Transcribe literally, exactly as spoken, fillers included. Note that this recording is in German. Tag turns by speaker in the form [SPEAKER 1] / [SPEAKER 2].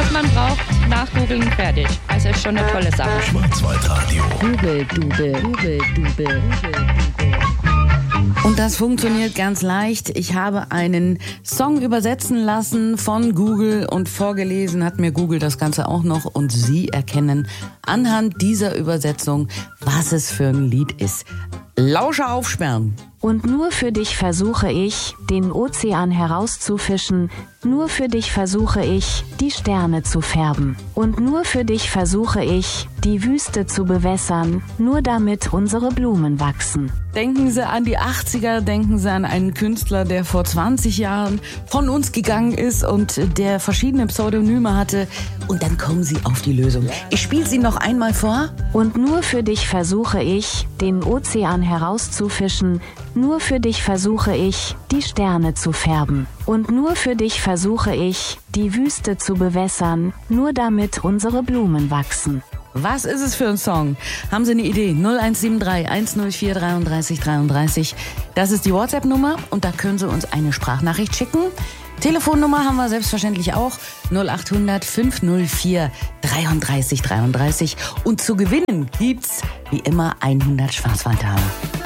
[SPEAKER 1] was man braucht, nachgoogeln, fertig. Also ist schon eine tolle Sache.
[SPEAKER 2] Schwarzwaldradio.
[SPEAKER 3] Google, Dube, Google, Dube, Google, Dube. Und das funktioniert ganz leicht. Ich habe einen Song übersetzen lassen von Google und vorgelesen hat mir Google das Ganze auch noch. Und Sie erkennen anhand dieser Übersetzung, was es für ein Lied ist. Lauscher aufsperren.
[SPEAKER 4] Und nur für dich versuche ich, den Ozean herauszufischen. Nur für dich versuche ich, die Sterne zu färben. Und nur für dich versuche ich, die Wüste zu bewässern, nur damit unsere Blumen wachsen.
[SPEAKER 3] Denken Sie an die achtziger, denken Sie an einen Künstler, der vor zwanzig Jahren von uns gegangen ist und der verschiedene Pseudonyme hatte. Und dann kommen Sie auf die Lösung. Ich spiele sie noch einmal vor.
[SPEAKER 4] Und nur für dich versuche ich, den Ozean herauszufischen. Nur für dich versuche ich, die Sterne zu färben. Und nur für dich versuche ich, die Wüste zu bewässern, nur damit unsere Blumen wachsen.
[SPEAKER 3] Was ist es für ein Song? Haben Sie eine Idee? null eins sieben drei eins null vier drei drei drei drei. Das ist die WhatsApp-Nummer und da können Sie uns eine Sprachnachricht schicken. Telefonnummer haben wir selbstverständlich auch. null acht hundert fünf null vier drei drei drei drei. Und zu gewinnen gibt's wie immer hundert Schwarzwaldtaler.